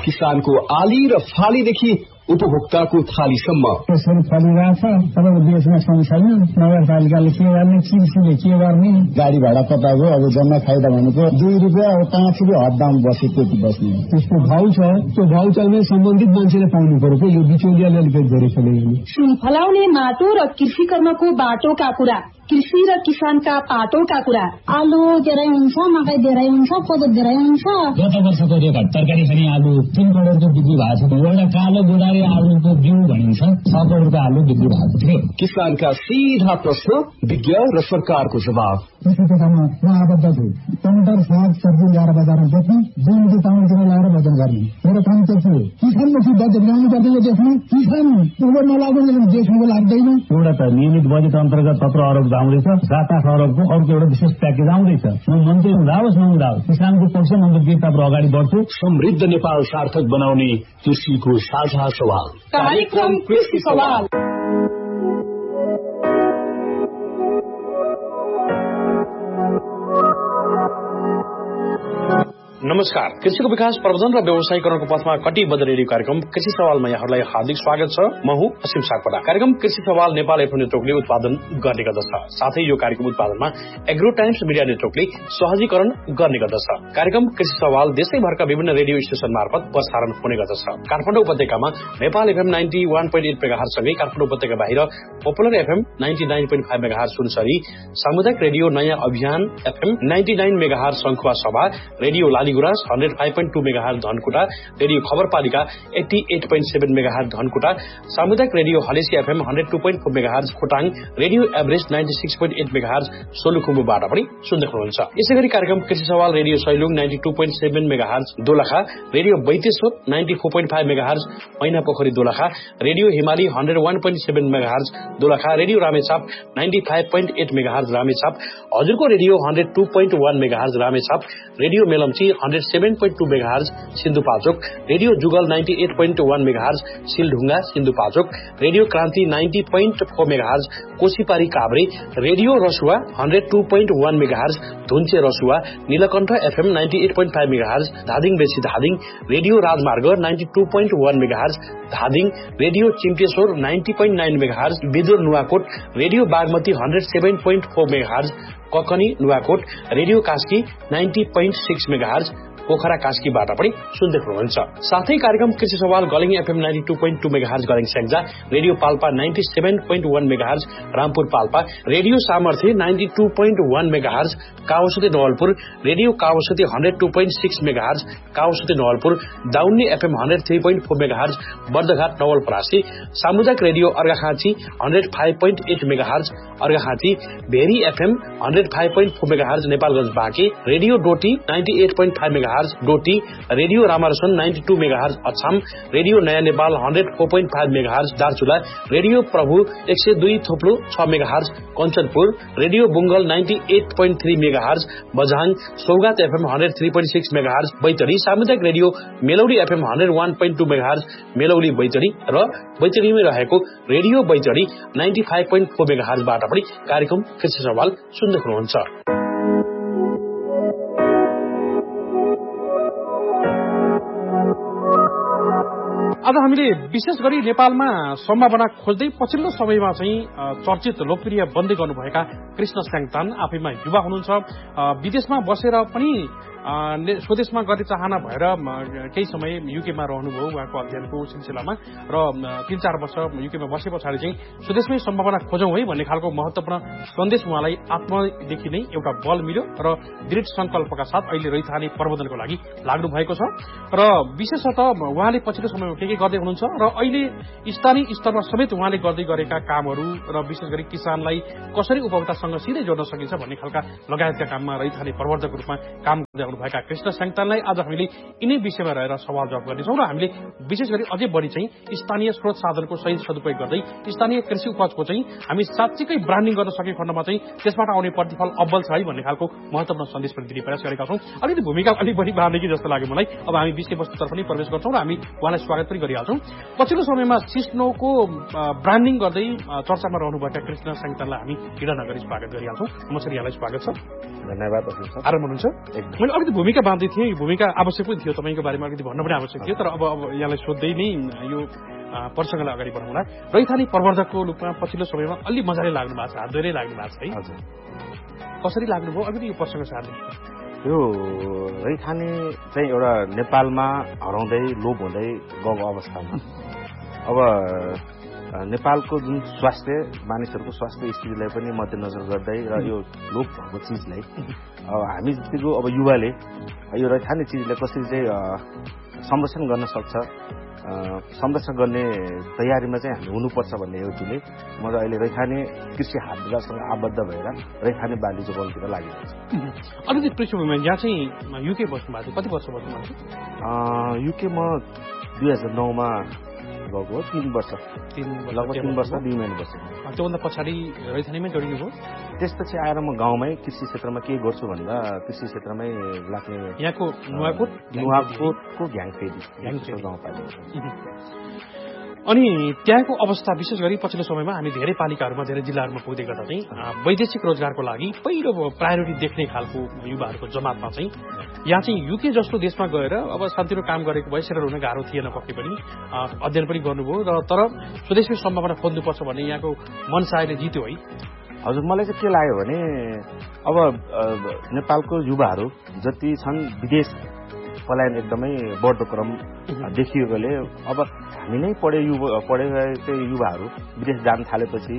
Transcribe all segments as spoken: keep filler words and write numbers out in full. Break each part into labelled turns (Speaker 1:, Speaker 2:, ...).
Speaker 1: किसानको आली र फालीदेखि उपभोक्ताको थालीसम्म
Speaker 2: त्यसरी फलिरहेछ। अब देशमा सम छैन, नगरपालिकाले के गर्ने, कृषिले के गर्ने।
Speaker 3: गाडी भाडा तपाईँको अब जम्मा फाइदा भनेको दुई रुपियाँ अब पाँच रुपियाँ हददाम बस्यो, त्यति बस्ने
Speaker 2: त्यसको भाउ छ। त्यो भाउ चाहिँ सम्बन्धित मान्छेले पाउनु पर्यो। यो बिचौलियाले अलिकति धेरै खेल्यो।
Speaker 4: सुन फलाउने माटो र कृषि कर्मको बाटोका कुरा, कृषि र किसानका पाटोका कुरा।
Speaker 5: आलु धेरै हुन्छ, मकै धेरै हुन्छ, कोदो धेरै हुन्छ।
Speaker 6: गत वर्षको रेकर्ड तरकारी खाने आलु तीन करोडको बिक्री भएको छ। एउटा कालो बुढारी आलुको बिउ भनिन्छ, छ करोडको आलु बिक्री भएको थियो।
Speaker 1: किसानका सीधा प्रश्न, विज्ञ र सरकारको जवाब।
Speaker 2: कृषिमा म आबद्ध छु। टमाटर साग सब्जी ल्याएर बजारमा बेच्ने, दुई रुपियाँ पाउन्डतिर ल्याएर बजार गर्ने। मेरो काम त्यो थियो। किसानपछि बजेट ल्याउनु पर्छ। यो देशमा किसान उभो नलाग्ने देशमा लाग्दैन।
Speaker 6: एउटा त नियमित बजेट अन्तर्गत सत्र अरब आउँदैछ, सात आठ अरबको अर्को एउटा विशेष प्याकेज आउँदैछ। म मन्त्री हुँदा होस् नहुँदा होस् किसानको पक्ष मन्त्रीताबाट अगाडि बढ्छु।
Speaker 1: समृद्ध नेपाल सार्थक बनाउने कृषिको साझा सवाल, कार्यक्रम कृषि सवाल।
Speaker 7: नमस्कार। कृषिको विकास प्रवर्धन र व्यवसायीकरणको पथमा कटिबद्ध रेडियो कार्यक्रम कृषि सवालमा यहाँहरूलाई हार्दिक स्वागत छ। म हुँ असीम सापकोटा। कार्यक्रम कृषि सवाल नेपाल एफएम नेटवर्कले उत्पादन गर्ने गर्दछ। साथै यो कार्यक्रम उत्पादनमा एग्रो टाइम्स मिडिया नेटवर्कले सहजीकरण गर्ने गर्दछ। कार्यक्रम कृषि सवाल देशैभरका विभिन्न रेडियो स्टेशन मार्फत प्रसारण हुने गर्दछ। काठमाडौँ उपत्यकामा Nepal FM ninety one point at megahertz सँगै काठमाडौँ उपत्यका बाहिर popular FM ninety nine point five megahertz Sunsari, सामुदायिक रेडियो नयाँ अभियान एफएम नाइन्टी नाइन मेगाहर्ज शंखुवा सभा, radio Laligurans hundred five point two megahertz Dhankuta, radio खबरपालिका eighty at point seven megahertz Dhankuta, सामुदायिक radio Halesi FM hundred two point four megahertz Khotang, radio Everest ninety six point at megahertz सोलुखुम्बुबाट पनि सुन्दै हुनुहुन्छ। यसै गरी कार्यक्रम कृषि सवाल radio Sailung ninety two point seven megahertz Dolakha, radio Baiteshwar ninety four point five megahertz मैना पोखरी दोलखा, रेडियो हिमाली hundred one point seven megahertz Dolakha, radio Ramechhap ninety five point at megahertz Ramechhap, हजुरको radio hundred two point one megahertz Ramechhap, radio Melamchi hundred seven point two megahertz Sindhupalchok, radio Jugal ninety at point one megahertz सिलढुङ्गा Sindhupalchok, radio Kranti ninety point four megahertz कोशीपारी Kavre, radio Rasuwa hundred two point one megahertz धुन्चे Rasuwa, Neelkanth FM ninety at point five megahertz Dhading बेसी Dhading, radio राजमार्ग ninety two point one megahertz Dhading, radio चिम्टेश्वर ninety point nine megahertz Bidur Nuwakot, radio Bagmati hundred seven point four megahertz Kakani Nuwakot, radio Kaski ninety point six megahertz Pokhara कास्कीबाट पनि सुन्दै हुनुहुन्छ। साथै कार्यक्रम कृषि सवाल गलिङ FM ninety two point two megahertz गलिङ Syangja, radio Palpa ninety seven point one megahertz Rampur Palpa, radio सामर्थ्य ninety two point one megahertz काउसुते Nawalpur, radio काउसुते hundred two point six megahertz काउसुते Nawalpur, दाउन्ने FM hundred three point four megahertz Bardaghat Nawalparasi, सामुदायिक radio Arghakhanchi hundred five point at megahertz Arghakhanchi, very FM hundred five point four megahertz Nepalgunj Banke, radio Doti ninety at point five megahertz Doti, radio रामारसन ninety two megahertz Achham, radio नयाँ Nepal hundred four point five megahertz Darchula, radio प्रभु एक सय दुई थोप्लो छ megahertz Kanchanpur, radio बुङ्गल ninety at point three megahertz Bajhang, Saugat FM hundred three point six megahertz Baitadi, सामुदायिक radio मेलौडी FM hundred one point two megahertz मेलौडी Baitadi र बैतडीमै रहेको radio Baitadi ninety five point four मेगाहर्जबाट पनि कार्यक्रम कृषि सवाल सुन्दै हुनुहुन्छ। आज हामीले विशेष गरी नेपालमा सम्भावना खोज्दै पछिल्लो समयमा चाहिँ चर्चित लोकप्रिय बन्दै गर्नुभएका कृष्ण स्याङतान आफैमा युवा हुनुहुन्छ। विदेशमा बसेर पनि स्वदेशमा गर्ने चाहना भएर केही समय युकेमा रहनुभयो उहाँको अध्ययनको सिलसिलामा र तीन चार वर्ष युकेमा बसे पछाडि चाहिँ स्वदेशमै सम्भावना खोजौं है भन्ने खालको महत्वपूर्ण सन्देश उहाँलाई आत्मदेखि नै एउटा बल मिल्यो र दृढ संकल्पका साथ अहिले रैथाने प्रबन्धनको लागि लाग्नु भएको छ र विशेषतः उहाँले पछिल्लो समयमा के के गर्दै हुनुहुन्छ र अहिले स्थानीय स्तरमा समेत उहाँले गर्दै गरेका कामहरू र विशेष गरी किसानलाई कसरी उपभोक्तासँग सिधै जोड्न सकिन्छ भन्ने खालका लगायतका काममा रैथाने प्रवर्धकको रूपमा काम गर्दै भएका कृष्ण स्याङतानलाई आज हामीले यिनै विषयमा रहेर सवाल जवाफ गर्नेछौँ र हामीले विशेष गरी अझै बढी चाहिँ स्थानीय स्रोत साधनको सही सदुपयोग गर्दै स्थानीय कृषि उपजको चाहिँ हामी साँच्चीकै ब्रान्डिङ गर्न सके खण्डमा चाहिँ त्यसबाट आउने प्रतिफल अब्बल छ है भन्ने खालको महत्त्वपूर्ण सन्देश पनि दिने प्रयास गरेका छौँ। अलिकति भूमिका अलिक बढी बाँध्ने कि जस्तो लाग्यो मलाई। अब हामी विषयवस्तुतर्फ पनि प्रवेश गर्छौँ र हामी उहाँलाई स्वागत पनि गरिहाल्छौँ। पछिल्लो समयमा सिस्नोको ब्रान्डिङ गर्दै चर्चामा रहनुभएका कृष्ण साङतानलाई हामी हिँडा नगरी स्वागत गरिहाल्छौँ। नमस्कार, यहाँलाई स्वागत छ।
Speaker 8: धन्यवाद।
Speaker 7: आराम हुनुहुन्छ? मैले अलिकति भूमिका बाँध्दै थिएँ, यो भूमिका आवश्यक पनि थियो, तपाईँको बारेमा अलिकति भन्न पनि आवश्यक थियो, तर अब अब यहाँलाई सोध्दै नै यो प्रसङ्गलाई अगाडि बढाउँला। रैथाने प्रवर्धकको रूपमा पछिल्लो समयमा अलि मजाले लाग्नु भएको छ, हात धेरै लाग्नु भएको छ है? हजुर। कसरी लाग्नुभयो अलिकति यो प्रसङ्ग सार्दै?
Speaker 8: यो रैथाने चाहिँ एउटा नेपालमा हराउँदै लोप हुँदै गएको अवस्थामा अब नेपालको जुन स्वास्थ्य मानिसहरूको स्वास्थ्य स्थितिलाई पनि मध्यनजर गर्दै र यो लोप भएको चिजलाई अब हामी जतिको अब युवाले यो रैथाने चिजलाई कसरी चाहिँ संरक्षण गर्न सक्छ, संरक्षण गर्ने तयारीमा चाहिँ हामी हुनुपर्छ भन्ने हेतुले म त अहिले रैथाने कृषि हाट बजारसँग आबद्ध भएर रैथाने बाली जोगाउनुतिर लागिरहेको छु।
Speaker 7: अलिकति पृष्ठभूमिमा यहाँ चाहिँ युके बस्नु भएको थियो, कति वर्ष बस्नु भएको थियो?
Speaker 8: युके म दुई हजार नौमा गएको हो, तीन वर्ष लगभग तीन वर्ष दुई महिना बसेँ।
Speaker 7: त्योभन्दा पछाडि रैथानेमै जोडिनु भयो?
Speaker 8: त्यसपछि आएर म गाउँमै कृषि क्षेत्रमा के गर्छु भन्दा कृषि क्षेत्रमै लाग्ने
Speaker 7: यहाँको नुवाकोट
Speaker 8: नुवाकोटको घ्याङफेदी गाउँपालिका।
Speaker 7: अनि त्यहाँको अवस्था विशेष गरी पछिल्लो समयमा हामी धेरै पालिकाहरूमा धेरै जिल्लाहरूमा पुग्दै गर्दा चाहिँ वैदेशिक रोजगारको लागि पहिलो प्रायोरिटी देख्ने खालको युवाहरूको जमातमा चाहिँ यहाँ चाहिँ युके जस्तो देशमा गएर अब शान्तिको काम गरेको भए सेटल हुन गाह्रो थिएन, पक्कै पनि अध्ययन पनि गर्नुभयो र तर स्वदेशी सम्भावना खोज्नुपर्छ भन्ने यहाँको मनसायले जित्यो है?
Speaker 8: हजुर, मलाई चाहिँ के लाग्यो भने अब नेपालको युवाहरू जति छन् विदेश पलायन एकदमै बढ्दो क्रम देखिएकोले अब हामी नै पढे युवा पढेका युवाहरू विदेश जान थालेपछि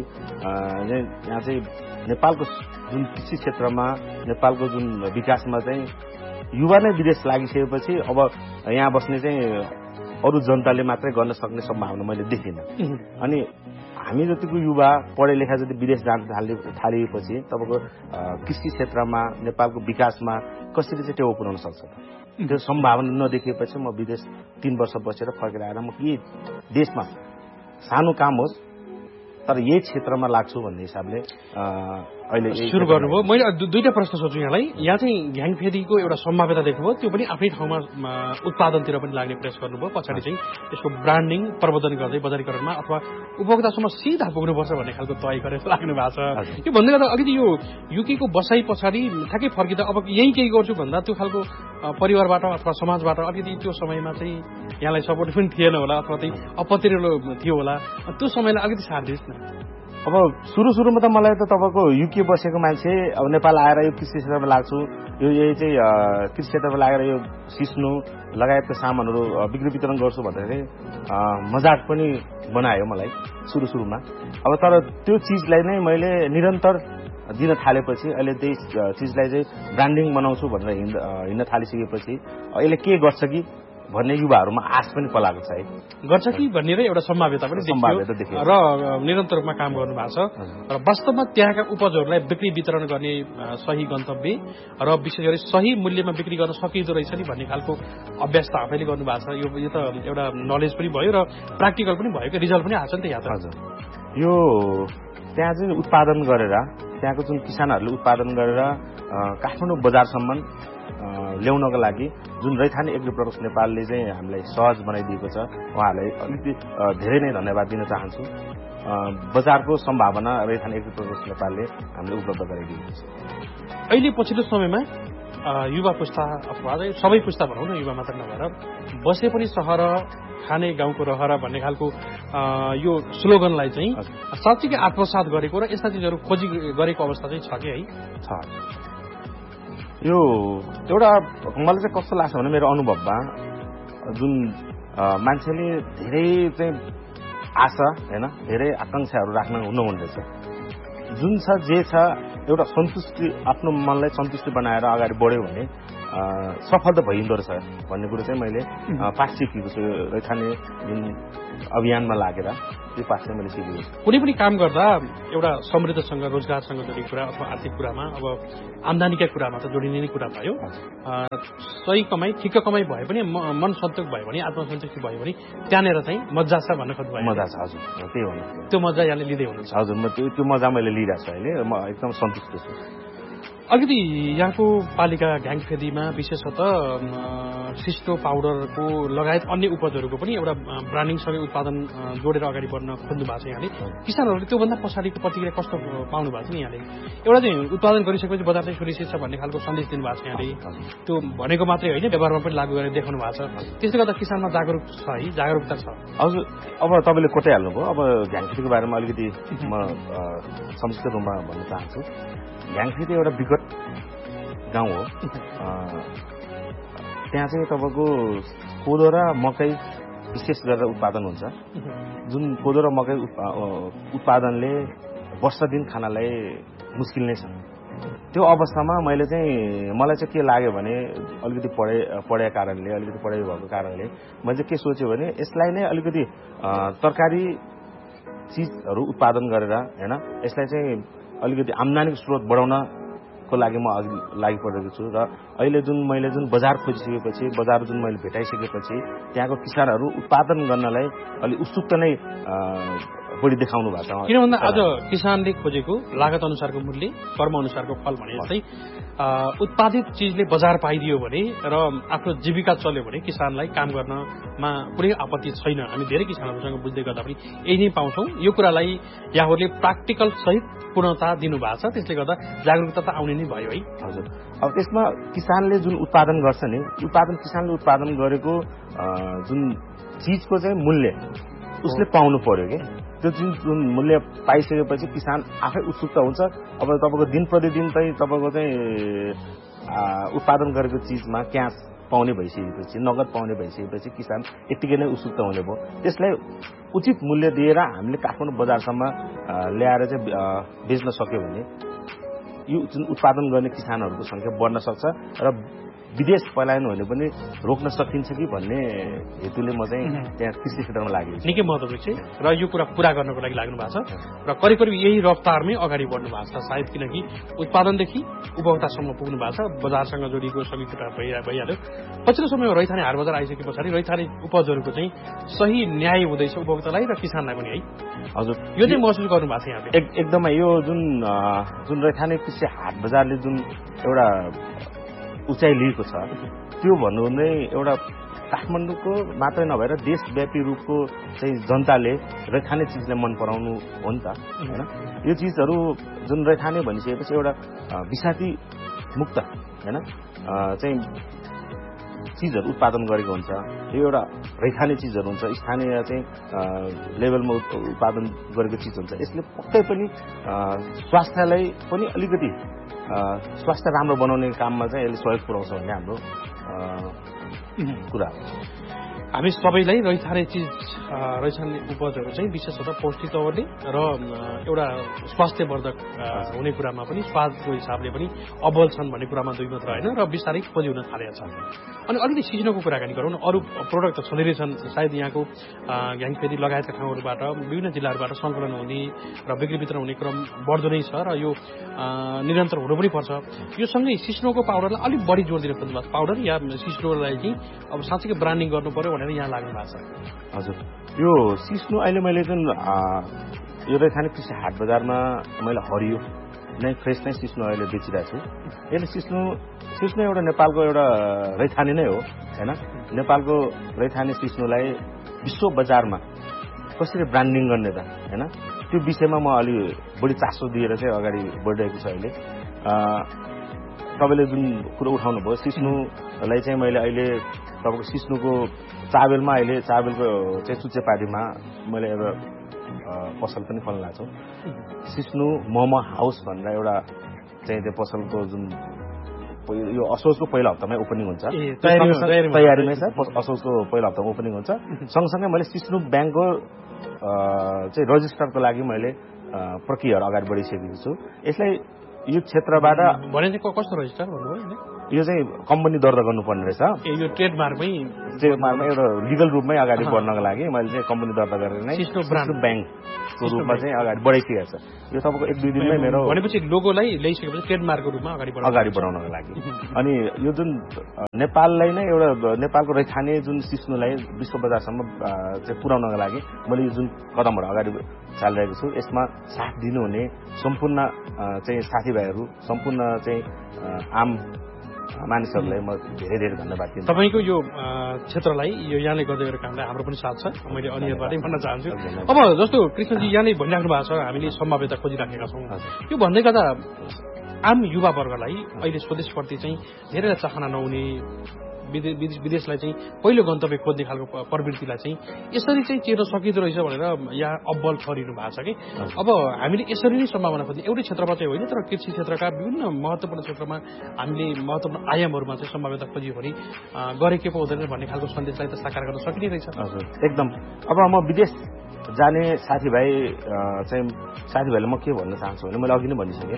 Speaker 8: यहाँ चाहिँ नेपालको जुन कृषि क्षेत्रमा नेपालको जुन विकासमा चाहिँ युवा नै विदेश लागिसकेपछि अब यहाँ बस्ने चाहिँ अरू जनताले मात्रै गर्न सक्ने सम्भावना मैले देखिनँ। अनि हामी जतिको युवा पढे लेखा जति विदेश जान थाले थालिएपछि तपाईँको कृषि क्षेत्रमा नेपालको विकासमा कसरी चाहिँ टेवा पुर्याउन सक्छ त? त्यो सम्भावना नदेखिएपछि म विदेश तीन वर्ष बसेर फर्केर आएर म के देशमा सानो काम होस् तर यही क्षेत्रमा लाग्छु भन्ने हिसाबले अहिले
Speaker 7: सुरु गर्नुभयो। मैले दुईटा प्रश्न सोध्छु यहाँलाई। यहाँ चाहिँ घ्याङफेदीको एउटा सम्भाव्यता देख्नुभयो, त्यो पनि आफ्नै ठाउँमा उत्पादनतिर पनि लाग्ने प्रयास गर्नुभयो, पछाडि चाहिँ यसको ब्रान्डिङ प्रवर्धन गर्दै बजारीकरणमा अथवा उपभोक्तासम्म सिधा पुग्नुपर्छ भन्ने खालको तय गरेर लाग्नु भएको छ। यो भन्दै गर्दा अलिकति यो युकेको बसाइ पछाडि ठ्याक्कै फर्किँदा अब यही केही गर्छु भन्दा त्यो खालको परिवारबाट अथवा समाजबाट अलिकति त्यो समयमा चाहिँ यहाँलाई सपोर्ट पनि थिएन होला अथवा चाहिँ अपत्रिलो थियो होला, त्यो समयलाई अलिकति साथ दिनुहोस् न।
Speaker 8: अब सुरु सुरुमा त मलाई त तपाईँको युके बसेको मान्छे अब नेपाल आएर यो कृषि क्षेत्रमा लाग्छु, यो यही चाहिँ कृषि क्षेत्रमा लागेर यो सिस्नु लगायतका सामानहरू बिक्री वितरण गर्छु भन्दाखेरि मजाक पनि बनायो मलाई सुरु सुरुमा। अब तर त्यो चिजलाई नै मैले निरन्तर दिन थालेपछि अहिले त्यही चिजलाई चाहिँ ब्रान्डिङ बनाउँछु भनेर हिँड हिँड्न थालिसकेपछि यसले के गर्छ कि भन्ने युवाहरूमा आश पनि पलाएको छ है,
Speaker 7: गर्छ कि भन्ने एउटा सम्भाव्यता पनि देखियो र निरन्तर रूपमा काम गर्नु भएको छ। र वास्तवमा त्यहाँका उपजहरूलाई बिक्री वितरण गर्ने सही गन्तव्य र विशेष गरी सही मूल्यमा बिक्री गर्न सकिँदो रहेछ नि भन्ने खालको अभ्यास त आफैले गर्नुभएको छ। यो यो त एउटा नलेज पनि भयो र प्र्याक्टिकल पनि भयो, रिजल्ट पनि आएको छ नि त यहाँ त।
Speaker 8: हजुर, यो त्यहाँ चाहिँ उत्पादन गरेर त्यहाँको जुन किसानहरूले उत्पादन गरेर काठमाडौँ बजारसम्म ल्याउनको लागि जुन रैथाने एग्रो प्रोडक्ट्स नेपालले चाहिँ हामीलाई सहज बनाइदिएको छ, उहाँहरूलाई अलिकति धेरै नै धन्यवाद दिन चाहन्छु। बजारको सम्भावना रैथाने एग्रो प्रोडक्ट्स नेपालले हामीले उपलब्ध गराइदिएको छ।
Speaker 7: अहिले पछिल्लो समयमा युवा पुस्ता अथवा सबै पुस्ता भनौँ न, युवा मात्र नभएर बसे पनि सहर खाने गाउँको रहर भन्ने खालको यो स्लोगनलाई चाहिँ साँच्चीकै आत्मसात गरेको र यस्ता चिजहरू खोजी गरेको अवस्था चाहिँ छ कि है?
Speaker 8: छ। यो एउटा मलाई चाहिँ कस्तो लाग्छ भने मेरो अनुभवमा जुन मान्छेले धेरै चाहिँ आशा होइन धेरै आकांक्षाहरू राख्न हुनुहुँदैछ, जुन छ जे छ एउटा सन्तुष्टि आफ्नो मनलाई सन्तुष्टि बनाएर अगाडि बढ्यो भने सफल त भइँदो रहेछ भन्ने कुरो चाहिँ मैले पाठ सिकेको छु। रैथाने जुन अभियानमा लागेर त्यो पाठ चाहिँ मैले सिकेको छु।
Speaker 7: कुनै पनि काम गर्दा एउटा समृद्धसँग रोजगारसँग जोडिएको कुरा अथवा आर्थिक कुरामा अब आम्दानीका कुरामा त जोडिने नै कुरा भयो। सही कमाई ठिक्क कमाई भए पनि मन सन्तोष भयो भने आत्मसन्तुष्टि भयो भने त्यहाँनिर चाहिँ मजा छ भन्न खोज्नु भयो।
Speaker 8: मजा छ, हजुर त्यही हो।
Speaker 7: त्यो मजा यहाँले लिँदै हुनुहुन्छ?
Speaker 8: हजुर, म त्यो त्यो मजा मैले लिइरहेको छु अहिले, म एकदम सन्तुष्ट छु।
Speaker 7: अलिकति यहाँको पालिका घ्याङफेदीमा विशेषतः सिस्नो पाउडरको लगायत अन्य उपजहरूको पनि एउटा ब्रान्डिङसँगै उत्पादन जोडेर अगाडि बढ्न खोज्नु भएको छ यहाँले। किसानहरूले त्योभन्दा पछाडिको प्रतिक्रिया कस्तो पाउनु भएको छ नि यहाँले? एउटा चाहिँ उत्पादन गरिसकेपछि बजार चाहिँ सुनिश्चित छ भन्ने खालको सन्देश दिनुभएको छ यहाँले। त्यो भनेको मात्रै होइन, व्यवहारमा पनि लागू गरेर देखाउनु भएको छ। त्यसले गर्दा किसानमा जागरुक छ है, जागरुकता छ।
Speaker 8: हजुर, अब तपाईँले कोटाइहाल्नुभयो। अब घ्याङफेदीको बारेमा अलिकति म संक्षिप्त रूपमा भन्न चाहन्छु। घ्याङफेदी एउटा विकट गाउँ हो। त्यहाँ चाहिँ तपाईँको कोदो र मकै विशेष गरेर उत्पादन हुन्छ, जुन कोदो र मकै उत्पादनले वर्ष दिन खानालाई मुस्किल नै छ। त्यो अवस्थामा मैले चाहिँ मलाई चाहिँ के लाग्यो भने अलिकति पढे पढेको कारणले अलिकति पढाइ भएको कारणले मैले चाहिँ के सोचेँ भने यसलाई नै अलिकति तरकारी चिजहरू उत्पादन गरेर होइन यसलाई चाहिँ अलिकति आम्दानीको स्रोत बढाउनको लागि म अघि लागि परेको छु। र अहिले जुन मैले जुन बजार खोजिसकेपछि बजार जुन मैले भेटाइसकेपछि त्यहाँको किसानहरू उत्पादन गर्नलाई अलि उत्सुक नै बढी देखाउनु भएको छ।
Speaker 7: किन भन्दा आज किसानले खोजेको लागत अनुसारको मूल्य, कर्म अनुसारको फल भने जस्तै उत्पादित चिजले बजार पाइदियो भने र आफ्नो जीविका चल्यो भने किसानलाई काम गर्नमा कुनै आपत्ति छैन। हामी धेरै किसानहरूसँग बुझ्दै गर्दा पनि यही नै पाउँछौँ। यो कुरालाई यहाँहरूले प्र्याक्टिकल सहित पूर्णता दिनुभएको छ, त्यसले गर्दा जागरुकता त आउने नै भयो है।
Speaker 8: हजुर, अब त्यसमा किसानले जुन उत्पादन गर्छ नि, उत्पादन किसानले उत्पादन गरेको जुन चिजको चाहिँ मूल्य उसले पाउनु पर्यो कि त्यो जुन जुन मूल्य पाइसकेपछि किसान आफै उत्सुकता हुन्छ। अब तपाईँको दिन प्रतिदिन चाहिँ तपाईँको चाहिँ उत्पादन गरेको चिजमा क्यास पाउने भइसकेपछि, नगद पाउने भइसकेपछि किसान यत्तिकै नै उत्सुकता हुने भयो। त्यसलाई उचित मूल्य दिएर हामीले काठमाडौँ बजारसम्म ल्याएर चाहिँ बेच्न सक्यो भने यो जुन उत्पादन गर्ने किसानहरूको संख्या बढ्न सक्छ र विदेश पलायन भने पनि रोक्न सकिन्छ कि भन्ने हेतुले म चाहिँ त्यहाँ कृषि क्षेत्रमा लागेको छु।
Speaker 7: निकै महत्त्वपूर्ण छ र यो कुरा पूरा गर्नको लागि लाग्नु भएको छ र करिब करिब यही रफ्तारमै अगाडि बढ्नु भएको छ सायद, किनकि उत्पादनदेखि उपभोक्तासम्म पुग्नु भएको छ, बजारसँग जोडिएको सबै कुरा भइहाल्यो। पछिल्लो समयमा रैथाने हाट बजार आइसके पछाडि रैथाने उपजहरूको चाहिँ सही न्याय हुँदैछ उपभोक्तालाई र किसानलाई पनि है।
Speaker 8: हजुर,
Speaker 7: यो चाहिँ महसुस गर्नु भएको छ यहाँले?
Speaker 8: एकदमै यो जुन जुन रैथाने कृषि हाट बजारले जुन एउटा उचाइ लिएको छ त्यो भन्नु नै एउटा काठमाडौँको मात्रै नभएर देशव्यापी रूपको चाहिँ जनताले रैथाने चिजलाई मन पराउनु हो नि त होइन। यो चिजहरू जुन रैथाने भनिसकेपछि एउटा विषादी मुक्त होइन चाहिँ चिजहरू उत्पादन गरेको हुन्छ। यो एउटा रैथाने चिजहरू हुन्छ, स्थानीय चाहिँ लेभलमा उत्पादन गरेको चिज हुन्छ। यसले पक्कै पनि स्वास्थ्यलाई पनि अलिकति स्वास्थ्य राम्रो बनाउने काममा चाहिँ यसले सहयोग पुर्याउँछ भन्ने हाम्रो कुरा हो।
Speaker 7: हामी सबैलाई रैथाने चिज रैथाने उपजहरू चाहिँ विशेषतः पौष्टिक तवरले र एउटा स्वास्थ्यवर्धक हुने कुरामा पनि स्वादको हिसाबले पनि अब्बल छन् भन्ने कुरामा दुई मात्र होइन र बिस्तारै खोजी हुन थालेको छ। अनि अलिकति सिजनको कुराकानी गरौँ न। अरू प्रोडक्ट त छँदै रहेछन्, सायद यहाँको घ्याङफेदी लगायतका ठाउँहरूबाट विभिन्न जिल्लाहरूबाट सङ्कलन हुने र बिक्री वितरण हुने क्रम बढ्दो नै छ र यो निरन्तर हुनु पनि पर्छ। यो सँगै सिस्नोको पाउडरलाई अलिक बढी जोड दिन खोज्नु भएको छ। पाउडर या सिस्नोलाई चाहिँ अब साँच्चीकै ब्रान्डिङ गर्नु पर्यो भनेर यहाँ लाग्नु भएको छ।
Speaker 8: हजुर, यो सिस्नो अहिले मैले जुन यो रैथाने कृषि हाट बजारमा मैले हरियो नै फ्रेस नै सिस्नो अहिले बेचिरहेको छु। यसले सिस्नो सिस्नो एउटा नेपालको एउटा रैथाने नै हो होइन। नेपालको रैथाने सिस्नोलाई विश्व बजारमा कसरी ब्रान्डिङ गर्ने त होइन, त्यो विषयमा म अलि बढी चासो दिएर चाहिँ अगाडि बढिरहेको छु अहिले। तपाईँले जुन कुरो उठाउनु भयो सिस्नोलाई चाहिँ मैले अहिले तपाईँको सिस्नोको चाबेलमा अहिले चाबेलको चाहिँ चुच्चेपारीमा मैले एउटा पसल पनि खोल्न लाग्छु। सिस्नो मोमो हाउस भनेर एउटा चाहिँ त्यो पसलको जुन यो असोजको पहिलो हप्तामै ओपनिङ हुन्छ, तयारीमै छ। असोजको पहिलो हप्तामा ओपनिङ हुन्छ। सँगसँगै मैले सिस्नो ब्याङ्कको चाहिँ रजिस्टरको लागि मैले प्रक्रियाहरू अगाडि बढिसकेको छु। यसलाई यो क्षेत्रबाट
Speaker 7: भने चाहिँ कस्तो रजिस्टर भन्नुभयो?
Speaker 8: यो चाहिँ कम्पनी दर्ता गर्नुपर्ने रहेछ।
Speaker 7: यो ट्रेडमार्कमै
Speaker 8: चाहिँ एउटा लिगल रूपमै अगाडि बढ्नको लागि मैले चाहिँ कम्पनी दर्ता गरेर नै सिस्नो ब्याङ्कको रूपमा चाहिँ अगाडि बढाइसकेको छ। यो तपाईँको एक दुई दिनमै मेरो
Speaker 7: भनेपछि लोगोलाई ल्याइसकेपछि ट्रेडमार्कको रूपमा अगाडि
Speaker 8: अगाडि बढाउनको लागि। अनि यो जुन नेपाललाई नै एउटा नेपालको रैथाने जुन सिस्नोलाई विश्व बजारसम्म चाहिँ पुर्याउनको लागि मैले यो जुन कदमहरू अगाडि चालिरहेको छु यसमा साथ दिनुहुने सम्पूर्ण चाहिँ साथीभाइहरू सम्पूर्ण चाहिँ आम मानिसहरूलाई म धेरै धेरै धन्यवाद दिन्छु।
Speaker 7: तपाईँको यो क्षेत्रलाई यो यहाँले गर्दै गरेको कामलाई हाम्रो पनि साथ छ मैले अनिवार्यबाटै भन्न चाहन्छु। अब जस्तो कृष्णजी यहाँले भनिराख्नु भएको छ हामीले सम्भाव्यता खोजिराखेका छौँ। यो भन्दै गर्दा आम युवा वर्गलाई अहिले स्वदेशप्रति चाहिँ धेरै चाहना नहुने विदेशलाई चाहिँ पहिलो गन्तव्य खोज्ने खालको प्रवृत्तिलाई चाहिँ यसरी चाहिँ चेर्न सकिँदो रहेछ भनेर यहाँ अब्बल छरिनु भएको छ कि अब हामीले यसरी नै सम्भावना खोज्ने एउटै क्षेत्रमा चाहिँ होइन तर कृषि क्षेत्रका विभिन्न महत्त्वपूर्ण क्षेत्रमा हामीले महत्त्वपूर्ण आयामहरूमा चाहिँ सम्भाव्यता खोज्यो भने गरे के पो हुँदैन भन्ने खालको सन्देशलाई त साकार गर्न सकिने रहेछ।
Speaker 8: हजुर एकदम। अब म विदेश जाने साथीभाइ चाहिँ साथीभाइलाई म के भन्न चाहन्छु भने मैले अघि नै भनिसकेँ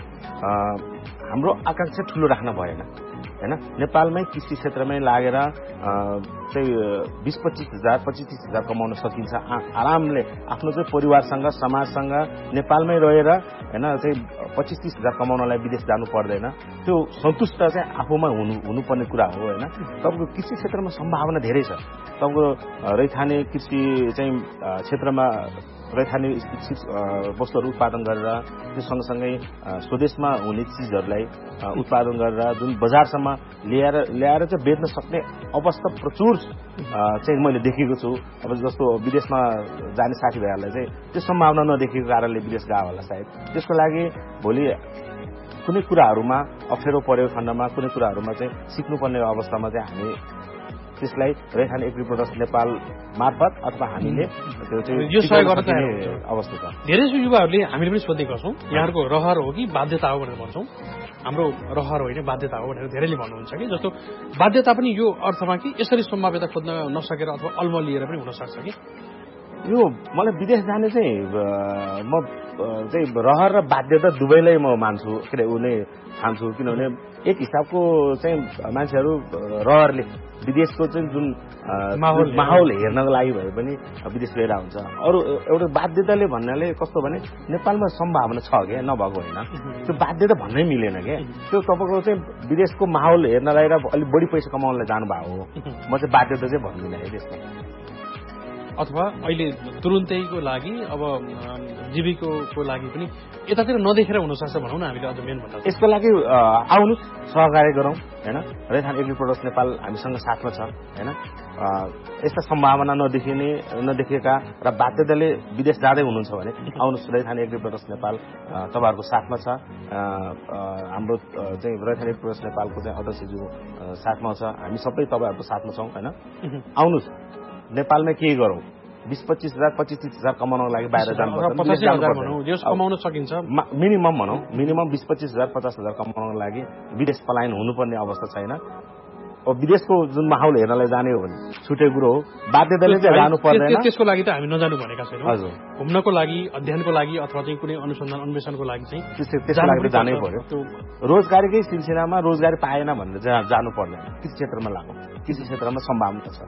Speaker 8: हाम्रो आकांक्षा ठुलो राख्न भएन होइन। नेपालमै कृषि क्षेत्रमै लागेर चाहिँ बिस पच्चिस हजार पच्चिस तिस हजार कमाउन सकिन्छ आरामले आफ्नो चाहिँ परिवारसँग समाजसँग नेपालमै रहेर होइन चाहिँ पच्चिस तिस हजार कमाउनलाई विदेश जानु पर्दैन। त्यो सन्तुष्ट चाहिँ आफूमा हुनु हुनुपर्ने कुरा हो होइन। तपाईँको कृषि क्षेत्रमा सम्भावना धेरै छ। तपाईँको रैथाने कृषि चाहिँ क्षेत्रमा रैथाने वस्तुहरू उत्पादन गरेर त्यो सँगसँगै स्वदेशमा हुने चिजहरूलाई उत्पादन गरेर जुन बजारसम्म ल्याएर ल्याएर चाहिँ बेच्न सक्ने अवस्था प्रचुर चाहिँ मैले देखेको छु। अब जस्तो विदेशमा जाने साथीभाइहरूलाई चाहिँ त्यो सम्भावना नदेखेको कारणले विदेश गयो होला सायद। त्यसको लागि भोलि कुनै कुराहरूमा अप्ठ्यारो परेको खण्डमा कुनै कुराहरूमा चाहिँ सिक्नुपर्ने अवस्थामा चाहिँ हामी त्यसलाई रैथाने एग्री प्रोडक्ट्स नेपाल मार्फत अथवा हामीले त्यो चाहिँ
Speaker 7: यो सहयोग गर्न
Speaker 8: अवस्था छ।
Speaker 7: धेरै युवाहरूले हामीले पनि सोध्ने गर्छौँ यहाँको रहर हो कि बाध्यता हो भनेर भन्छौँ। हाम्रो रहर होइन बाध्यता हो भनेर धेरैले भन्नुहुन्छ कि जस्तो बाध्यता पनि यो अर्थमा कि यसरी सम्भाव्यता खोज्न नसकेर अथवा अल्मलिएर पनि हुन सक्छ कि
Speaker 8: यो मलाई विदेश जाने चाहिँ म चाहिँ रहर र बाध्यता दुवैलाई म मान्छु के अरे ऊ नै ठान्छु। किनभने एक हिसाबको चाहिँ मान्छेहरू रहरले विदेशको चाहिँ जुन माहौल माहौल हेर्नको लागि भए पनि विदेश गएर हुन्छ। अरू एउटा बाध्यताले भन्नाले कस्तो भने नेपालमा सम्भावना छ क्या नभएको होइन। त्यो बाध्यता भन्नै मिलेन क्या। त्यो तपाईँको चाहिँ विदेशको माहौल हेर्नलाई र अलिक बढी पैसा कमाउनलाई जानुभएको हो। म चाहिँ बाध्यता चाहिँ भन्दिनँ है त्यसमा।
Speaker 7: अथवा अहिले तुरुन्तैको लागि अब जीविकाको लागि पनि यतातिर नदेखेर हुनसक्छ भनौँ न हामीले अझ मेन भन्दा
Speaker 8: यसको लागि आउनुहोस् सहकार्य गरौँ होइन। रैथान एग्री प्रोडक्ट्स नेपाल हामीसँग साथमा छ होइन। यस्ता सम्भावना नदेखिने नदेखेका र बाध्यताले विदेश जाँदै हुनुहुन्छ भने आउनुहोस् रैथान एग्री प्रोडक्ट्स नेपाल तपाईँहरूको साथमा छ। हाम्रो चाहिँ रैथान एग्री प्रोडक्ट्स नेपालको चाहिँ अध्यक्षज्यू साथमा छ। हामी सबै तपाईँहरूको साथमा छौँ होइन। आउनुहोस् नेपालमै केही गरौँ। बिस पच्चिस हजार पच्चिस तिस हजार कमाउनको लागि बाहिर
Speaker 7: जानुपर्छ कमाउन सकिन्छ
Speaker 8: मिनिमम भनौँ मिनिमम बिस पच्चिस हजार पचास हजार कमाउनको लागि विदेश पलायन हुनुपर्ने अवस्था छैन। अब विदेशको जुन माहौल हेर्नलाई जाने हो भने छुट्टै कुरो हो। बाध्यताले चाहिँ जानु पर्दैन।
Speaker 7: त्यसको लागि त हामी नजानु भनेका छैनौँ।
Speaker 8: हजुर
Speaker 7: घुम्नको लागि अध्ययनको लागि अथवा चाहिँ कुनै अनुसन्धान अन्वेषणको लागि चाहिँ
Speaker 8: त्यसको लागि जानै पर्यो। रोजगारीकै सिलसिलामा रोजगारी पाएन भनेर जानु पर्दैन। कृषि क्षेत्रमा लागौँ। कृषि क्षेत्रमा सम्भावना छ।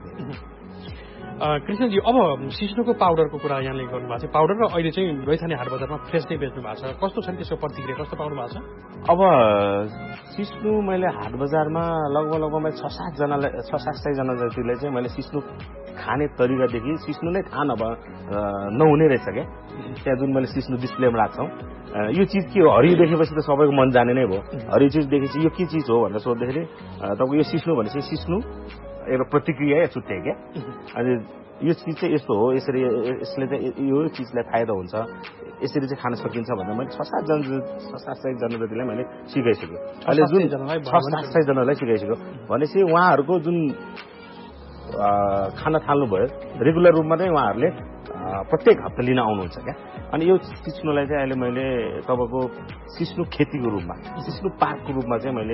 Speaker 7: कृष्णजी अब सिस्नोको पाउडरको कुरा यहाँले गर्नुभएको छ। पाउडर र अहिले चाहिँ रैथाने हाट बजारमा फ्रेस नै बेच्नु भएको छ। कस्तो छ त्यसको प्रतिक्रिया कस्तो पाउनु भएको छ?
Speaker 8: अब सिस्नो मैले हाट बजारमा लगभग लगभग छ सातजनालाई छ सात सयजना जतिले चाहिँ मैले सिस्नो खाने तरिकादेखि सिस्नो नै खान अब नहुने रहेछ क्या। त्यहाँ जुन मैले सिस्नो डिस्प्लेमा राख्छौँ यो चिज के हो हरियो देखेपछि त सबैको मन जाने नै भयो। हरियो चिज देखेपछि यो के चिज हो भनेर सोद्धाखेरि तपाईँको यो सिस्नो भनेपछि सिस्नो एउटा प्रतिक्रिया छुट्टै क्या। अनि यो चिज चाहिँ यस्तो हो यसरी यसले चाहिँ यो चिजलाई फाइदा हुन्छ यसरी चाहिँ खान सकिन्छ भनेर मैले छ सातजना छ सात सयजना जतिलाई मैले सिकाइसकेँ। अहिले जुन छ सात सयजनालाई सिकाइसक्यो भनेपछि उहाँहरूको जुन खान थाल्नुभयो रेगुलर रूपमा चाहिँ उहाँहरूले प्रत्येक हप्ता लिन आउनुहुन्छ क्या। अनि यो सिस्नोलाई चाहिँ अहिले मैले तपाईँको सिस्नो खेतीको रूपमा सिस्नो पार्कको रूपमा चाहिँ मैले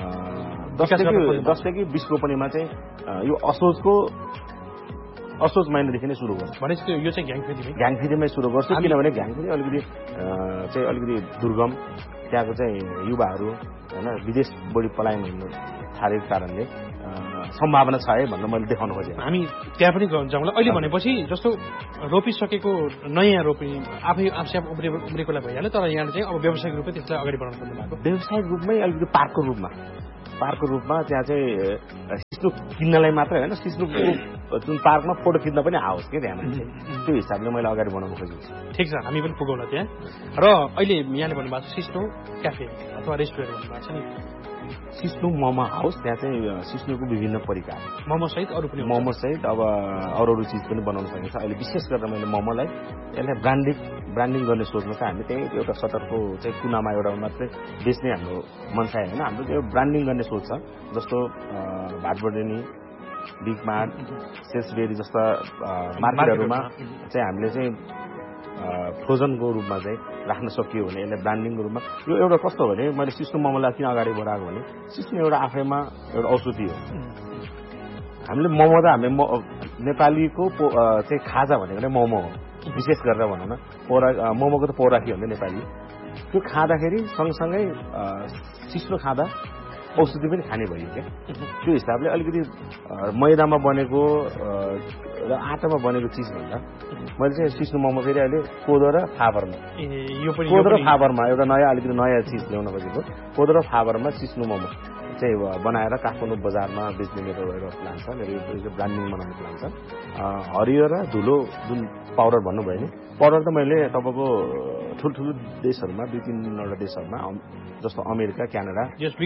Speaker 8: दसदेखि बिस रोपनीमा चाहिँ यो असोजको असोज महिनादेखि नै सुरु गर्छु।
Speaker 7: भनेपछि यो चाहिँ घ्याङफेदीमै
Speaker 8: घ्याङफेदीमै सुरु गर्छु। किनभने घ्याङफेदी अलिकति चाहिँ अलिकति दुर्गम त्यहाँको चाहिँ युवाहरू होइन विदेश बढी पलायन हुनु थालेको कारणले सम्भावना छ है भनेर मैले देखाउन खोजेँ।
Speaker 7: हामी त्यहाँ पनि जाउँला। अहिले भनेपछि जस्तो रोपिसकेको नयाँ रोपी आफै आफै उब्रे उब्रेकोलाई भइहाल्यो, तर यहाँले चाहिँ अब व्यावसायिक रूपमा त्यसलाई अगाडि बढाउन खोज्नु भएको।
Speaker 8: व्यावसायिक रूपमै अलिकति पार्कको रूपमा पार्कको रूपमा त्यहाँ चाहिँ सिस्नो किन्नलाई मात्रै होइन, सिस्नोको जुन पार्कमा फोटो खिच्न पनि आओस् क्या त्यहाँ मान्छे, त्यो हिसाबले मैले अगाडि बढाउन खोजेको छु।
Speaker 7: ठिक छ, हामी पनि पुगौँला त्यहाँ। र अहिले यहाँले भन्नुभएको छ सिस्नो क्याफे अथवा रेस्टुरेन्ट भन्नुभएको छ नि,
Speaker 8: सिस्नो मोमो हाउस। त्यहाँ चाहिँ सिस्नोको विभिन्न परिकार
Speaker 7: मोमो सहित अरू पनि
Speaker 8: मोमो सहित अब अरू अरू चिज पनि बनाउन सकिन्छ। अहिले विशेष गरेर मैले मोमोलाई यसलाई ब्रान्डिङ ब्रान्डिङ गर्ने सोचमा चाहिँ हामी त्यही एउटा सटरको चाहिँ कुनामा एउटा मात्रै बेच्ने हाम्रो मनसा होइन, हाम्रो त्यो ब्रान्डिङ गर्ने सोच छ। जस्तो भाटबडेनी, बिग मार्ट, सेल्सबेरी जस्ता मार्केटहरूमा चाहिँ हामीले चाहिँ फ्रोजनको रूपमा चाहिँ राख्न सकियो भने यसलाई ब्रान्डिङको रूपमा यो एउटा कस्तो भने मैले सिस्नो मोमोलाई किन अगाडि बढाएको भने सिस्नो एउटा आफैमा एउटा औषधि हो। हामीले मोमो त हामी नेपालीको चाहिँ खाजा भनेको नै मोमो हो, विशेष गरेर भनौँ न। पौरा मोमोको त पौराखी भन्दै नेपाली। त्यो खाँदाखेरि सँगसँगै सिस्नो खाँदा औषधि पनि खाने भयो क्या। त्यो हिसाबले अलिकति मैदामा बनेको र आटामा बनेको चिज भन्दा मैले चाहिँ सिस्नो मोमो फेरि अहिले कोदो र फाबरमा कोदो र फाबरमा एउटा नयाँ अलिकति नयाँ चिज ल्याउन खोजेको। कोदो र फाबरमा सिस्नो मोमो चाहिँ बनाएर काठमाडौँ बजारमा बेच्ने मेरो एउटा प्लान छ, मेरो यो ब्रान्डिङ बनाउने प्लान छ। हरियो र धुलो जुन पाउडर भन्नुभयो नि, पाउडर त मैले तपाईँको ठुल्ठुलो देशहरूमा दुई तिनवटा देशहरूमा जस्तो अमेरिका, क्यानाडा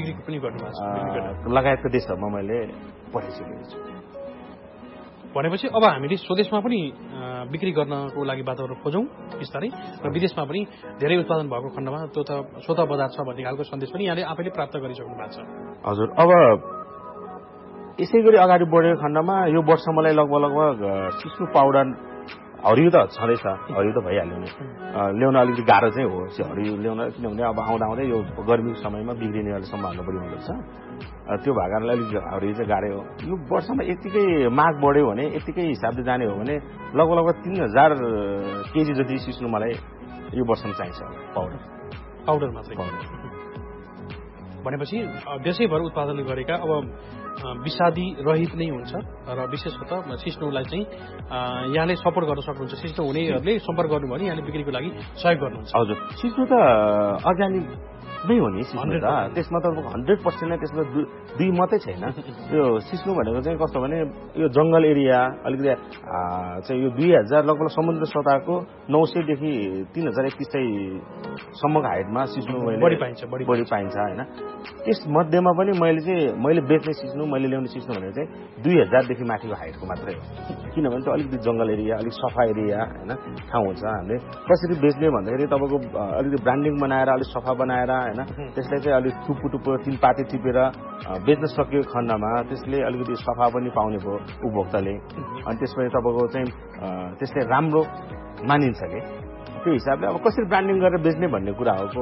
Speaker 8: लगायतका देशहरूमा मैले पठाइसकेको छु।
Speaker 7: भनेपछि अब हामीले स्वदेशमा पनि बिक्री गर्नको लागि वातावरण खोजौँ बिस्तारै, र विदेशमा पनि धेरै उत्पादन भएको खण्डमा त्यो त स्वत बजार छ भन्ने खालको सन्देश पनि यहाँले आफैले प्राप्त गरिसक्नु भएको छ।
Speaker 8: हजुर, अब यसै गरी अगाडि बढेको खण्डमा यो वर्ष मलाई लगभग लगभग सिस्नो पाउडर हरियो त छँदैछ, हरियो त भइहाल्यो नि, ल्याउन अलिकति गाह्रो चाहिँ हो हरियो ल्याउन, किनभने अब आउँदा आउँदै यो गर्मीको समयमा बिग्रिने वाला सम्भावना बढी हुँदछ। त्यो भएको कारणले अलिक हरियो चाहिँ गाह्रै हो। यो वर्षमा यतिकै माग बढ्यो भने यतिकै हिसाबले जाने हो भने लगभग लगभग तिन हजार केजी जति सिस्नो मलाई यो वर्षमा चाहिन्छ पाउडर
Speaker 7: पाउडर मात्रै। भनेपछि देशैभर उत्पादन गरेका अब विषादी रहित नै हुन्छ र विशेषतः सिस्नोलाई चाहिँ यहाँले सपोर्ट गर्न सक्नुहुन्छ। सिस्नो हुनेहरूले सम्पर्क गर्नुभयो भने यहाँले बिक्रीको लागि सहयोग गर्नुहुन्छ।
Speaker 8: हजुर, सिस्नो त अर्ग्यानिक नै हो नि सिस्नो त, त्यसमा त हन्ड्रेड पर्सेन्ट नै त्यसमा दुई मात्रै छैन। यो सिस्नो भनेको चाहिँ कस्तो भने यो जङ्गल एरिया अलिकति चाहिँ यो दुई हजार लगभग समुद्र सतहको नौ सयदेखि तिन हजार एकतिस सयसम्मको हाइटमा सिस्नो
Speaker 7: बढी पाइन्छ
Speaker 8: बढी पाइन्छ होइन। त्यस मध्येमा पनि मैले चाहिँ मैले बेच्ने सिस्नो मैले ल्याउने सिस्नो भनेको चाहिँ दुई हजारदेखि माथिको हाइटको मात्रै हो, किनभने त्यो अलिकति जङ्गल एरिया अलिक सफा एरिया होइन ठाउँ हुन्छ। हामीले कसरी बेच्ने भन्दाखेरि तपाईँको अलिकति ब्रान्डिङ बनाएर अलिक सफा बनाएर होइन त्यसलाई चाहिँ अलिक टुप्पो टुप्पो तिन पाते टिपेर बेच्न सकिएको खण्डमा त्यसले अलिकति सफा पनि पाउने भयो उपभोक्ताले, अनि त्यसपछि तपाईँको चाहिँ त्यसले राम्रो मानिन्छ कि त्यो हिसाबले अब कसरी ब्रान्डिङ गरेर बेच्ने भन्ने कुराहरूको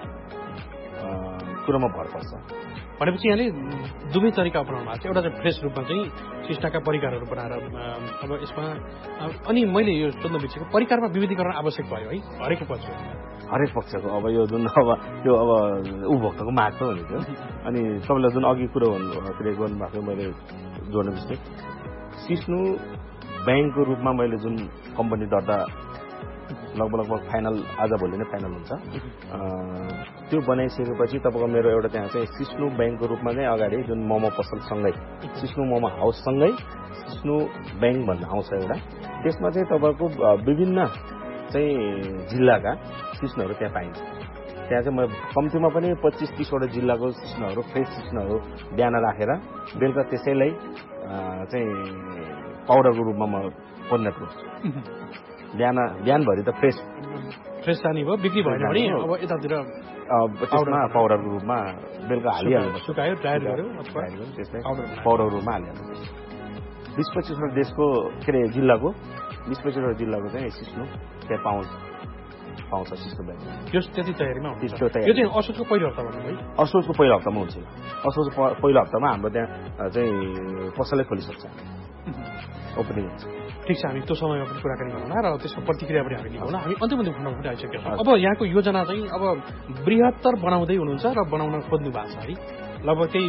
Speaker 8: कुरोमा भर पर्छ।
Speaker 7: भनेपछि यहाँले दुवै तरिका अपनाउनु भएको छ। एउटा चाहिँ फ्रेस रूपमा चाहिँ सिस्टाका परिकारहरू बनाएर अब यसमा अनि मैले यो सोध्न बिर्सेको परिकारमा विविधीकरण आवश्यक भयो है हरेक पक्ष
Speaker 8: हरेक पक्षको। अब यो जुन अब त्यो अब उपभोक्ताको माग त हुने थियो, अनि तपाईँलाई जुन अघि कुरो क्रिएट गर्नुभएको मैले जोड्न बिर्सेँ, सिस्नो ब्याङ्कको रूपमा मैले जुन कम्पनी दर्ता लगभग लगभग फाइनल आज भोलि नै फाइनल हुन्छ, त्यो बनाइसकेपछि तपाईँको मेरो एउटा त्यहाँ चाहिँ सिस्नो ब्याङ्कको रूपमा चाहिँ अगाडि जुन मोमो पसलसँगै सिस्नो मोमो हाउससँगै सिस्नो ब्याङ्क भन्ने आउँछ एउटा, त्यसमा चाहिँ तपाईँको विभिन्न चाहिँ जिल्लाका सिस्नोहरू त्यहाँ पाइन्छ। त्यहाँ चाहिँ म कम्तीमा पनि पच्चिस तिसवटा जिल्लाको सिस्नोहरू फ्रेस सिस्नोहरू बिहान राखेर बेलुका त्यसैलाई चाहिँ पाउडरको रूपमा म परिणत गर्छु। बिहान बिहानभरि त फ्रेस
Speaker 7: फ्रेस जाने भयो, बिक्री भएन भने अब यतातिर
Speaker 8: त्यसमा पाउडरको रूपमा बेलुका हालिहाल्नु,
Speaker 7: सुकायो ड्रायर गर्यो
Speaker 8: त्यसलाई पाउडरको रूपमा हालिहाल्नु। बिस पच्चिसवटा देशको के अरे जिल्लाको बिस पच्चिसवटा जिल्लाको चाहिँ सिस्नो त्यहाँ पाउँछ पाउँछ सिस्नो ब्याङ्क।
Speaker 7: यो त्यति तयारीमा हुन्छ।
Speaker 8: त्यो
Speaker 7: यो चाहिँ असोजको पहिलो हप्ता भन्नु है?
Speaker 8: असोजको पहिलो हप्तामा हुन्छ। असोजको पहिलो हप्तामा हाम्रो त्यहाँ चाहिँ पसलै खोलिसक्छ, ओपनिङ हुन्छ।
Speaker 7: ठिक छ, हामी त्यो समयमा पनि कुराकानी गरौँला र त्यसको प्रतिक्रिया पनि हामी लिउँला। हामी अन्तिम अन्तिम खण्डमा पनि आइसकेका छौँ। अब यहाँको योजना चाहिँ अब बृहत्तर बनाउँदै हुनुहुन्छ र बनाउन खोज्नु भएको छ है, लगभग त्यही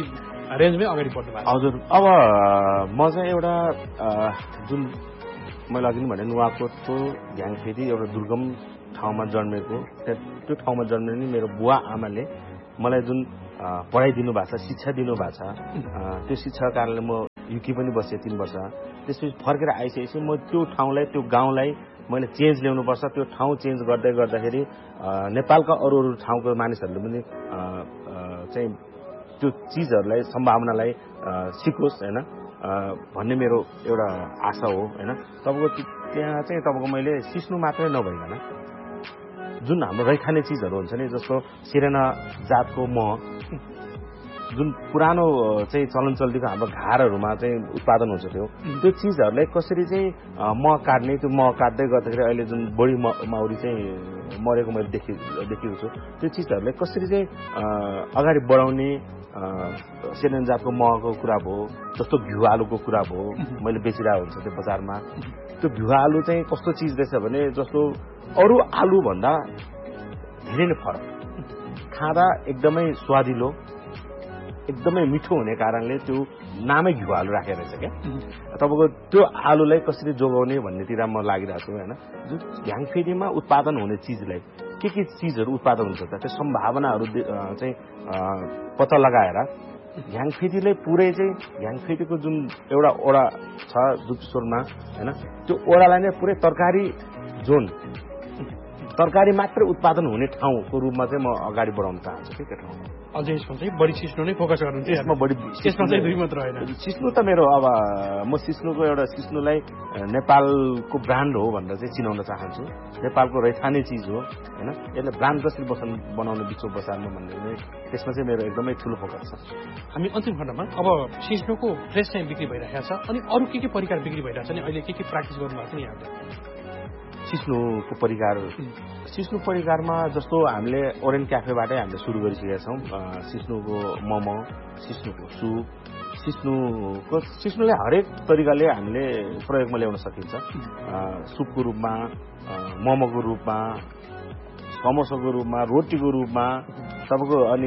Speaker 7: रेन्जमै अगाडि बढ्नु भएको
Speaker 8: हजुर। अब म चाहिँ एउटा जुन मैले अघि भने नुवाकोटको घ्याङफेदी एउटा दुर्गम ठाउँमा जन्मेको, त्यो ठाउँमा जन्मेर नि मेरो बुवा आमाले मलाई जुन पढाइ दिनुभएको छ, शिक्षा दिनुभएको छ, त्यो शिक्षाको कारणले म युके पनि बसेँ तीन वर्ष। त्यसपछि फर्केर आइसकेपछि म त्यो ठाउँलाई, त्यो गाउँलाई मैले चेन्ज ल्याउनुपर्छ। त्यो ठाउँ चेन्ज गर्दै गर्दाखेरि नेपालका अरू अरू ठाउँको मानिसहरूले पनि चाहिँ त्यो चिजहरूलाई, सम्भावनालाई सिकोस् होइन भन्ने मेरो एउटा आशा हो होइन। तपाईँको त्यहाँ चाहिँ तपाईँको मैले सिस्नु मात्रै नभइकन जुन हाम्रो रैखाने चिजहरू हुन्छ नि, जस्तो सिरेना जातको मह जुन पुरानो चाहिँ चलन चल्तीको हाम्रो घारहरूमा चाहिँ उत्पादन हुन्छ, त्यो त्यो चिजहरूलाई कसरी चाहिँ मह काट्ने, त्यो मह काट्दै गर्दाखेरि अहिले जुन बढी माउरी चाहिँ मरेको मैले देखि देखेको छु, त्यो चिजहरूलाई कसरी चाहिँ अगाडि बढाउने सेरेना जातको महको कुरा भयो। जस्तो घिउ आलुको कुरा भयो, मैले बेचिरहेको हुन्छ त्यो बजारमा। त्यो घिउ आलु चाहिँ कस्तो चिज रहेछ भने जस्तो अरू आलुभन्दा धेरै नै फरक, खाँदा एकदमै स्वादिलो, एकदमै मिठो हुने कारणले त्यो नामै घिउ आलु राखेर रहेछ क्या। तपाईँको त्यो आलुलाई कसरी जोगाउने भन्नेतिर म लागिरहेको छु होइन। जुन घ्याङफेदीमा उत्पादन हुने चिजलाई के के चिजहरू उत्पादन हुन्छ त, त्यो सम्भावनाहरू चाहिँ पत्ता लगाएर घ्याङफेदीलाई पुरै चाहिँ घ्याङफेदीको जुन एउटा ओडा छ जुप्सोरमा होइन, त्यो ओडालाई नै पुरै तरकारी जोन, तरकारी मात्रै उत्पादन हुने ठाउँको रूपमा चाहिँ म अगाडि बढाउन चाहन्छु कि त्यो ठाउँमा।
Speaker 7: अझै यसमा चाहिँ बढी सिस्नु नै फोकस गर्नुहुन्छ?
Speaker 8: यसमा बढी
Speaker 7: यसमा चाहिँ दुई मात्र होइन,
Speaker 8: सिस्नु त मेरो अब म सिस्नुको एउटा सिस्नुलाई नेपालको ब्रान्ड हो भनेर चाहिँ चिनाउन चाहन्छु। नेपालको रैथाने चिज हो होइन, यसलाई ब्रान्ड कसरी बसन बनाउने विश्व बजारमा भन्ने त्यसमा चाहिँ मेरो एकदमै ठुलो फोकस छ।
Speaker 7: हामी अन्तिम खण्डमा अब सिस्नुको फ्रेस चाहिँ बिक्री भइरहेको छ, अनि अरू के के परिकार बिक्री भइरहेको छ नि, अहिले के के प्र्याक्टिस गर्नुभएको छ नि यहाँले?
Speaker 8: सिस्नुको परिकार सिस्नु परिकारमा जस्तो हामीले ओरेन्ज क्याफेबाटै हामीले सुरु गरिसकेका छौँ। सिस्नुको मोमो, सिस्नुको सुप, सिस्नुको सिस्नुलाई हरेक तरिकाले हामीले प्रयोगमा ल्याउन सकिन्छ। सुपको रूपमा, मोमोको रूपमा, समोसाको रूपमा, रोटीको रूपमा, तपाईँको अनि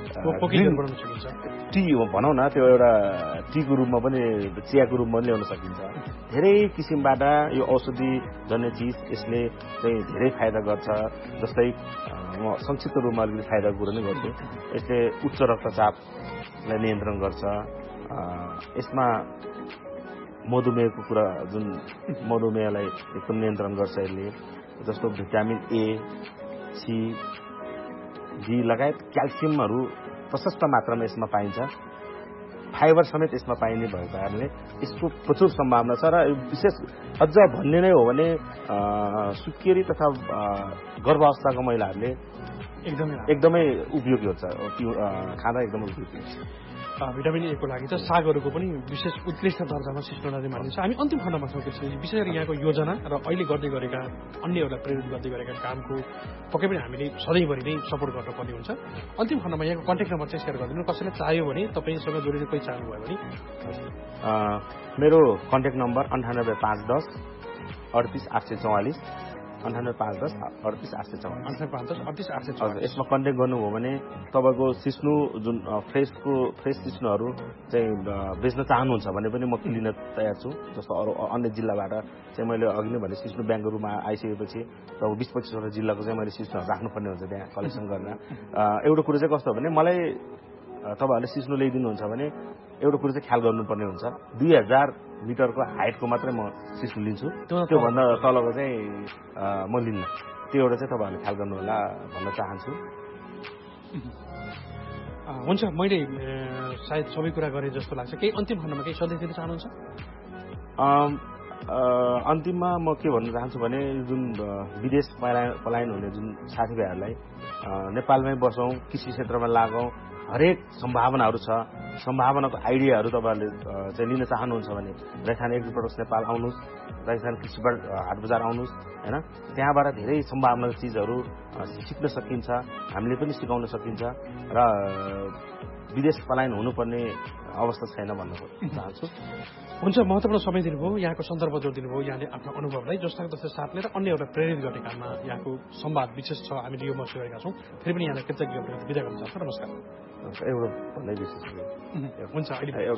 Speaker 8: टी भनौँ न, त्यो एउटा टीको रूपमा पनि, चियाको रूपमा पनि ल्याउन सकिन्छ। धेरै किसिमबाट यो औषधि जन्य चिज यसले चाहिँ धेरै फाइदा गर्छ। जस्तै म संक्षिप्त रूपमा अलिकति फाइदाको कुरो नै गर्छु। यसले उच्च रक्तचापलाई नियन्त्रण गर्छ। यसमा मधुमेहको कुरा, जुन मधुमेहलाई एकदम नियन्त्रण गर्छ यसले। जस्तो भिटामिन ए, सी, डी लगायत क्याल्सियमहरू प्रशस्त मात्रामा यसमा पाइन्छ। फाइबर समेत यसमा पाइने भएको कारणले यसको प्रचुर सम्भावना छ। र विशेष अझ भन्ने नै हो भने सुत्केरी तथा गर्भावस्थाको महिलाहरूले
Speaker 7: एकदमै
Speaker 8: एकदमै उपयोगी हुन्छ, खाँदा एकदमै उपयोगी हुन्छ।
Speaker 7: भिटामिन ए को लागि त सागहरूको पनि विशेष उत्कृष्ट दर्जामा सिस्नु नदी मानिन्छ। हामी अन्तिम खण्डमा छौँ कृषि, विशेष गरी यहाँको योजना र अहिले गर्दै गरेका अन्यहरूलाई प्रेरित गर्दै गरेका कामको पक्कै पनि हामीले सधैँभरि नै सपोर्ट गर्नुपर्ने हुन्छ। अन्तिम खण्डमा यहाँको कन्ट्याक्ट नम्बर चाहिँ सेयर गरिदिनु, कसैलाई चाहियो भने, तपाईँसँग जोडिने कोही चाहनुभयो भने।
Speaker 8: मेरो कन्ट्याक्ट नम्बर अन्ठानब्बे पाँच दस अडतिस आठ सय चौवालिस, अन्ठानब्बे पाँच दस अडतिस आठ सय चौवालिस,
Speaker 7: अन्ठानब्बे पाँच दस अडतिस आठ सय चौवालिस।
Speaker 8: यसमा कन्ट्याक्ट गर्नुभयो भने तपाईँको सिस्नु जुन फ्रेसको फ्रेस सिस्नुहरू चाहिँ बेच्न चाहनुहुन्छ भने पनि म लिन तयार छु। जस्तो अरू अन्य जिल्लाबाट चाहिँ मैले अघि नै भने सिस्नु ब्याङ्कको रूपमा आइसकेपछि तब बिस पच्चिसवटा जिल्लाको चाहिँ मैले सिस्नुहरू राख्नुपर्ने हुन्छ त्यहाँ कलेक्सन गरेर। एउटा कुरो चाहिँ कस्तो भने मलाई तपाईँहरूले सिस्नु ल्याइदिनुहुन्छ भने एउटा कुरो चाहिँ ख्याल गर्नुपर्ने हुन्छ, दुई हजार मिटरको हाइटको मात्रै म सिस्नु लिन्छु, त्योभन्दा तलको चाहिँ म लिन्न। त्यो एउटा चाहिँ तपाईँहरूले ख्याल गर्नु होला भन्न चाहन्छु।
Speaker 7: हुन्छ, मैले सायद सबै कुरा गरेँ जस्तो लाग्छ। केही अन्तिम खण्डमा केही सन्देश दिन चाहनुहुन्छ?
Speaker 8: अन्तिममा म के भन्न चाहन्छु भने जुन विदेश पलायन हुने जुन साथीभाइहरूलाई नेपालमै बसौँ, कृषि क्षेत्रमा लागौँ, हरेक सम्भावनाहरू छ। सम्भावनाको आइडियाहरू तपाईँहरूले चाहिँ लिन चाहनुहुन्छ भने रैथाने एग्री प्रोडक्ट्स नेपाल आउनुहोस्, रैथाने कृषि हाट बजार आउनुहोस् होइन। त्यहाँबाट धेरै सम्भावनाको चिजहरू सिक्न सकिन्छ, हामीले पनि सिकाउन सकिन्छ र विदेश पलायन हुनुपर्ने अवस्था छैन भन्न चाहन्छु।
Speaker 7: हुन्छ, महत्त्वपूर्ण समय दिनुभयो, यहाँको सन्दर्भ जोडिदिनु भयो, यहाँले आफ्नो अनुभवलाई जस्ताको तस्तै साथले र अन्यहरूलाई प्रेरित गर्ने काममा यहाँको संवाद विशेष छ, हामीले यो महसुस गरेका छौँ। फेरि पनि यहाँलाई कृतज्ञ बिदा गर्न चाहन्छु। नमस्कार।
Speaker 8: एउटा भन्दै विशेष
Speaker 7: हुन्छ।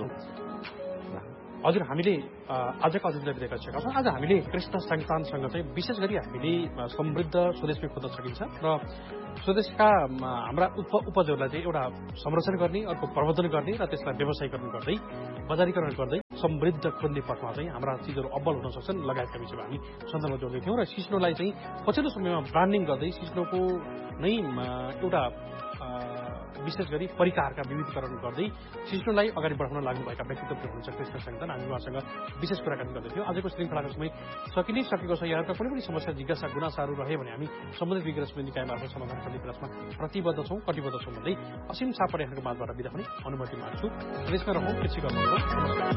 Speaker 7: हजुर, हामीले आजको अतिथिलाई विदा गरिसकेका छौँ। आज हामीले कृष्ण सन्तानसँग चाहिँ विशेष गरी हामीले समृद्ध स्वदेशमै खोज्न सकिन्छ र स्वदेशका हाम्रा उप उपजहरूलाई चाहिँ एउटा संरक्षण गर्ने, अर्को प्रवर्धन गर्ने र त्यसलाई व्यवसायीकरण गर्दै बजारीकरण गर्दै समृद्ध खोज्ने पथमा चाहिँ हाम्रा चिजहरू अब्बल हुन सक्छन् लगायतका विषयमा हामी सन्दर्भ जोड्दै थियौँ र सिस्नोलाई चाहिँ पछिल्लो समयमा ब्रान्डिङ गर्दै सिस्नोको नै एउटा विशेष गरी परिकारका विविधीकरण गर्दै सिस्नोलाई अगाडि बढाउन लाग्नुभएका व्यक्तित्व हुनुहुन्छ कृष्ण सन्तान। हामी उहाँसँग विशेष कुराकानी गर्दैथ्यौँ। आजको श्रृङ्खलाको समय सकि नै सकेको छ। यहाँका कुनै पनि समस्या जिज्ञासा गुनासाहरू रहे भने हामी सम्बन्धित विज्ञ रश्मि निकाय मार्फत समाधान गर्ने प्रयासमा प्रतिबद्ध छौँ, कटिबद्ध छौँ भन्दै असीम सापरेहरूको माझबाट बिदा हुने अनुमति माग्छु। देशमा रहौँ, कृषि गर्नु।